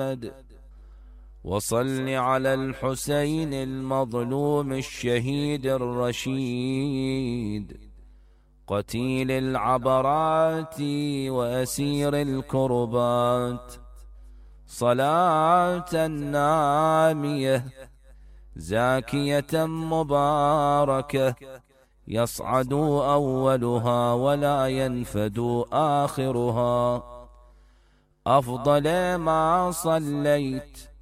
محمد. وصل على الحسين المظلوم الشهيد الرشيد، قتيل العبرات وأسير الكربات، صلاة نامية زاكية مباركة، يصعد أولها ولا ينفد آخرها. أفضل ما صليت